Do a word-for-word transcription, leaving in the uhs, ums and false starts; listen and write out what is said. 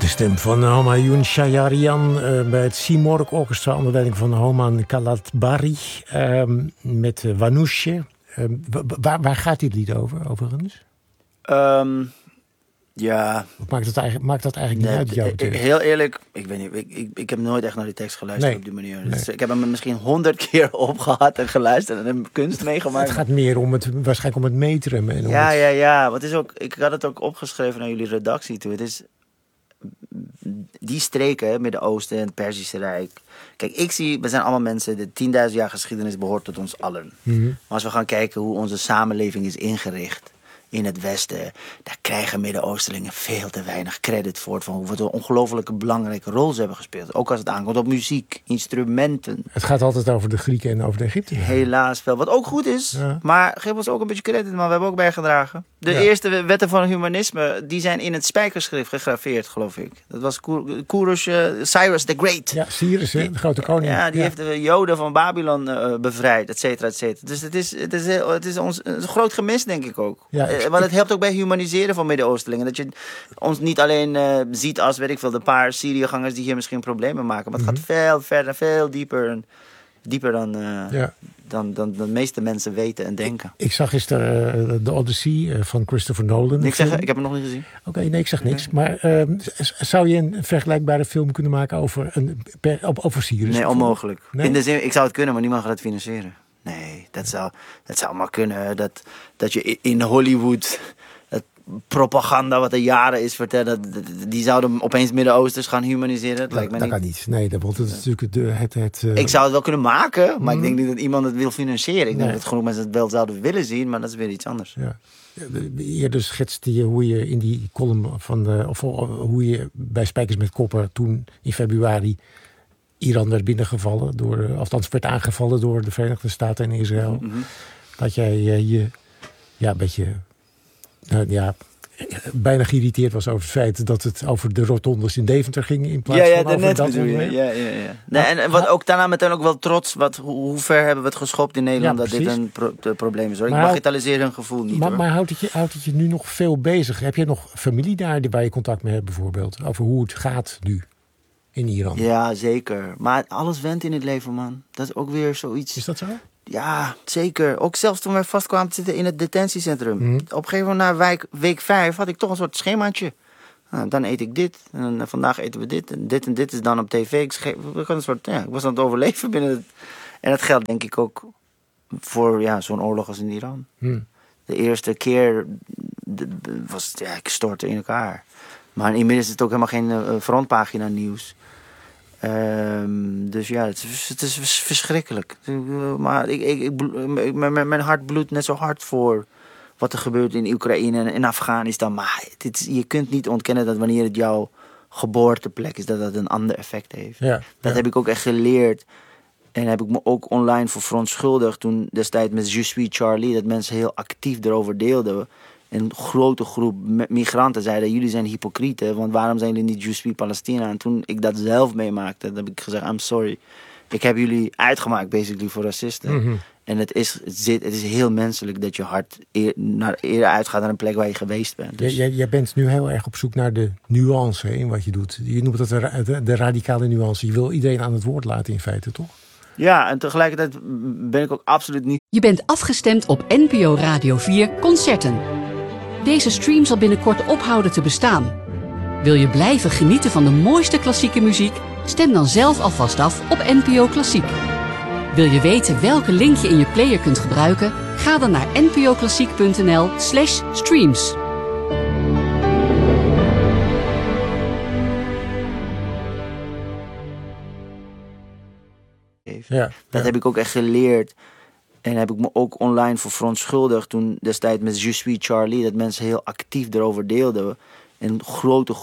stem van Humayun Shahriyan uh, bij het Simorg Orchestra onder leiding van Homan Kalatbari uh, met uh, Wanouche. Uh, waar, waar gaat dit lied over, overigens? Um, ja. Of maakt, het eigenlijk, maakt dat eigenlijk nee, niet uit? Jou ik, heel eerlijk, ik weet niet. Ik, ik, ik heb nooit echt naar die tekst geluisterd nee, op die manier. Dus nee. Ik heb hem misschien honderd keer opgehad en geluisterd en heb kunst meegemaakt. Het gaat meer om het, waarschijnlijk om het metrum. En om ja, het... ja, ja. Wat is ook, ik had het ook opgeschreven naar jullie redactie toe. Het is die streken, Midden-Oosten en het Perzische Rijk. Kijk, ik zie, we zijn allemaal mensen, de tienduizend jaar geschiedenis behoort tot ons allen. Mm-hmm. Maar als we gaan kijken hoe onze samenleving is ingericht in het Westen, daar krijgen Midden-Oosterlingen veel te weinig credit voor. Van wat een ongelooflijke belangrijke rol ze hebben gespeeld. Ook als het aankomt op muziek, instrumenten. Het gaat altijd over de Grieken en over de Egyptenaren. Helaas wel. Wat ook goed is. Ja. Maar geef ons ook een beetje credit, maar we hebben ook bijgedragen. De ja. eerste wetten van humanisme, die zijn in het spijkerschrift gegraveerd, geloof ik. Dat was Koeros, uh, Cyrus the Great. Ja, Cyrus, hè, de grote koning. Ja, die ja. heeft de Joden van Babylon uh, bevrijd, et cetera, et cetera. Dus het is, het is, het is ons een groot gemis, denk ik ook. Ja, uh, want het helpt ook bij humaniseren van Midden-Oosterlingen. Dat je ons niet alleen uh, ziet als, weet ik veel, de paar Syriëgangers die hier misschien problemen maken. Maar het mm-hmm. gaat veel verder, veel dieper, dieper dan, uh, ja. dan, dan, dan de meeste mensen weten en denken. Ik, ik zag gisteren uh, de Odyssey uh, van Christopher Nolan. Niks zeggen, ik heb hem nog niet gezien. Oké, okay, nee, ik zeg niks. Okay. Maar uh, zou je een vergelijkbare film kunnen maken over, een, per, over Syrië? Nee, onmogelijk. Nee? In de zin, ik zou het kunnen, maar niemand gaat het financieren. Nee, dat zou, dat zou maar kunnen. Dat, dat je in Hollywood het propaganda wat er jaren is vertellen, die zouden opeens Midden-Oosters gaan humaniseren. Dat, lijkt me dat niet. kan niet. Nee, dat wordt het natuurlijk het... het, het uh... Ik zou het wel kunnen maken, maar mm. ik denk niet dat iemand het wil financieren. Ik nee. denk dat genoeg mensen het wel zouden willen zien, maar dat is weer iets anders. Ja. Eerder schetste je hoe je in die column van de, of hoe je bij Spijkers met Kopper toen in februari Iran werd binnengevallen, door, althans werd aangevallen door de Verenigde Staten en Israël. Mm-hmm. Dat jij uh, je ja, een beetje uh, ja, bijna geïrriteerd was over het feit dat het over de rotondes in Deventer ging in plaats ja, ja, van over dat onderwerp. Ja, ja, ja. Nee, en, en wat ook daarna meteen ook wel trots, wat, hoe, hoe ver hebben we het geschopt in Nederland ja, dat dit een pro- de probleem is. Hoor. Ik bagatelliseer hun gevoel niet. Maar, hoor. maar houdt, het je, houdt het je nu nog veel bezig? Heb je nog familie daar waar je contact mee hebt bijvoorbeeld? Over hoe het gaat nu in Iran? Ja, zeker. Maar alles went in het leven, man. Dat is ook weer zoiets. Is dat zo? Ja, zeker. Ook zelfs toen wij vast kwamen te zitten in het detentiecentrum. Mm. Op een gegeven moment na week, week vijf had ik toch een soort schemaatje. Nou, dan eet ik dit. En vandaag eten we dit. En dit en dit is dan op tv. Ik, schreef, ik, een soort, ja, ik was aan het overleven binnen het... En dat geldt denk ik ook voor ja, zo'n oorlog als in Iran. Mm. De eerste keer de, de, was ja, ik stortte in elkaar. Maar inmiddels is het ook helemaal geen uh, frontpagina nieuws. Um, dus ja, het is, het is verschrikkelijk. Maar ik, ik, ik, mijn, mijn hart bloedt net zo hard voor wat er gebeurt in Oekraïne en in Afghanistan. Maar dit is, je kunt niet ontkennen dat wanneer het jouw geboorteplek is, dat dat een ander effect heeft. Ja, dat ja. heb ik ook echt geleerd. En heb ik me ook online voor verontschuldigd toen destijds met Je suis Charlie, dat mensen heel actief erover deelden. Een grote groep migranten zeiden, jullie zijn hypocrieten, want waarom zijn jullie niet Je suis Palestina? En toen ik dat zelf meemaakte, dan heb ik gezegd, I'm sorry. Ik heb jullie uitgemaakt, basically, voor racisten. Mm-hmm. En het is, het, zit, het is heel menselijk dat je hart eer, naar, eerder uitgaat naar een plek waar je geweest bent. Dus. Jij, jij bent nu heel erg op zoek naar de nuance in wat je doet. Je noemt dat de, de, de radicale nuance. Je wil iedereen aan het woord laten in feite, toch? Ja, en tegelijkertijd ben ik ook absoluut niet... Je bent afgestemd op N P O Radio vier Concerten. Deze stream zal binnenkort ophouden te bestaan. Wil je blijven genieten van de mooiste klassieke muziek? Stem dan zelf alvast af op N P O Klassiek. Wil je weten welke link je in je player kunt gebruiken? Ga dan naar npoklassiek.nl slash streams. Ja, dat ja. heb ik ook echt geleerd. En heb ik me ook online voor verontschuldigd toen destijds met Je suis Charlie, dat mensen heel actief erover deelden. Een grote